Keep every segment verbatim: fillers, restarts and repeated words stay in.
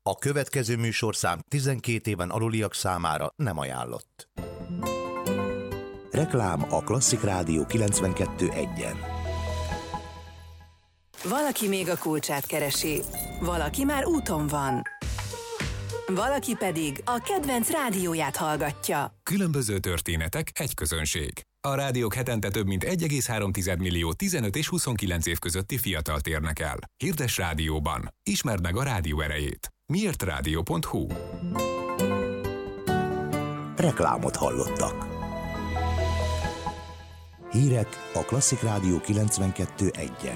A következő műsorszám tizenkét éven aluliak számára nem ajánlott. Reklám a Klasszik Rádió kilencvenkettő egyen. Valaki még a kulcsát keresi, valaki már úton van, valaki pedig a kedvenc rádióját hallgatja. Különböző történetek, egy közönség. A rádiók hetente több mint egy egész három millió tizenöt és huszonkilenc év közötti fiatalt érnek el. Hirdess rádióban. Ismerd meg a rádió erejét. miért rádió pont hu. Reklámot hallottak. Hírek a Klasszik Rádió kilencvenkettő egyen.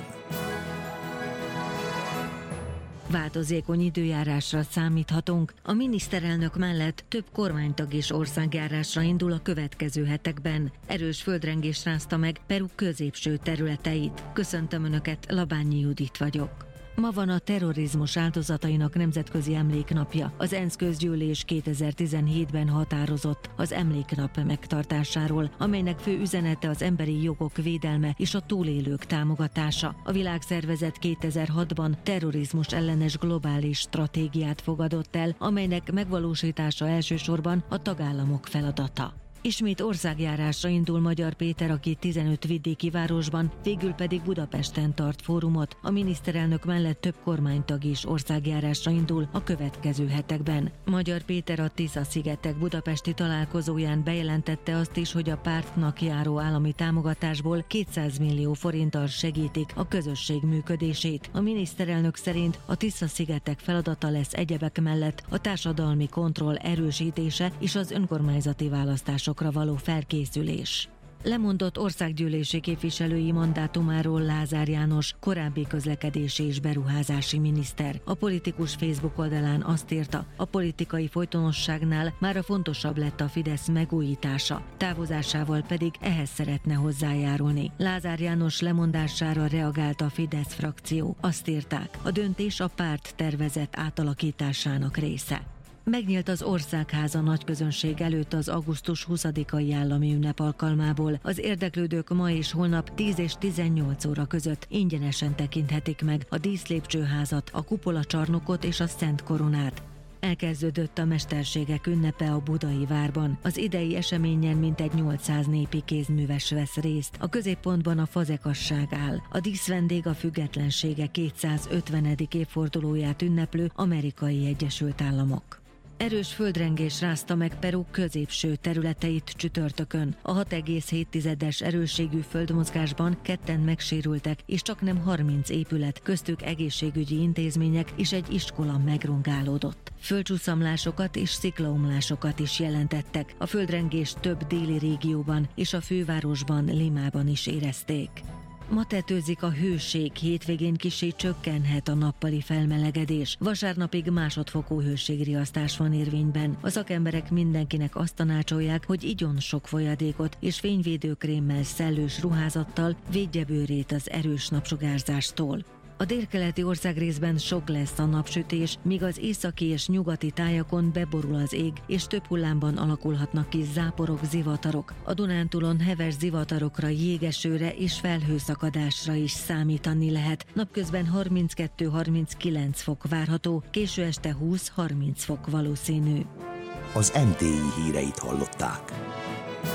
Változékony időjárásra számíthatunk. A miniszterelnök mellett több kormánytag és országjárásra indul a következő hetekben. Erős földrengés rázta meg Peru középső területeit. Köszöntöm Önöket, Labányi Judit vagyok. Ma van a terrorizmus áldozatainak nemzetközi emléknapja. Az ENSZ közgyűlés kétezer-tizenhétben határozott az emléknap megtartásáról, amelynek fő üzenete az emberi jogok védelme és a túlélők támogatása. A világszervezet kétezer-hatban terrorizmus ellenes globális stratégiát fogadott el, amelynek megvalósítása elsősorban a tagállamok feladata. Ismét országjárásra indul Magyar Péter, aki tizenöt vidéki városban, végül pedig Budapesten tart fórumot. A miniszterelnök mellett több kormánytag is országjárásra indul a következő hetekben. Magyar Péter a Tisza-szigetek budapesti találkozóján bejelentette azt is, hogy a pártnak járó állami támogatásból kétszáz millió forinttal segítik a közösség működését. A miniszterelnök szerint a Tisza-szigetek feladata lesz egyebek mellett a társadalmi kontroll erősítése és az önkormányzati választások való felkészülés. Lemondott országgyűlési képviselői mandátumáról Lázár János, korábbi közlekedési és beruházási miniszter. A politikus Facebook oldalán azt írta, a politikai folytonosságnál mára fontosabb lett a Fidesz megújítása, távozásával pedig ehhez szeretne hozzájárulni. Lázár János lemondására reagált a Fidesz frakció. Azt írták, a döntés a párt tervezett átalakításának része. Megnyílt az Országháza nagyközönség előtt az augusztus huszadikai állami ünnep alkalmából. Az érdeklődők ma és holnap tíz és tizennyolc óra között ingyenesen tekinthetik meg a díszlépcsőházat, a kupolacsarnokot és a Szent Koronát. Elkezdődött a mesterségek ünnepe a Budai Várban. Az idei eseményen mintegy nyolcszáz népi kézműves vesz részt. A középpontban a fazekasság áll. A díszvendég a függetlensége kétszázötvenedik évfordulóját ünneplő Amerikai Egyesült Államok. Erős földrengés rázta meg Peru középső területeit csütörtökön. A hat egész hét erősségű földmozgásban ketten megsérültek, és csaknem harminc épület, köztük egészségügyi intézmények és egy iskola megrongálódott. Földcsúszamlásokat és sziklaomlásokat is jelentettek. A földrengés több déli régióban és a fővárosban, Limában is érezték. Ma tetőzik a hőség, hétvégén kissé csökkenhet a nappali felmelegedés. Vasárnapig másodfokú hőségriasztás van érvényben. A szakemberek mindenkinek azt tanácsolják, hogy igyon sok folyadékot és fényvédőkrémmel, szellős ruházattal védje bőrét az erős napsugárzástól. A délkeleti országrészben sok lesz a napsütés, míg az északi és nyugati tájakon beborul az ég, és több hullámban alakulhatnak ki záporok, zivatarok. A Dunántúlon heves zivatarokra, jégesőre és felhőszakadásra is számítani lehet. Napközben harminckettő-harminckilenc fok várható, késő este húsz-harminc fok valószínű. Az em té i híreit hallották.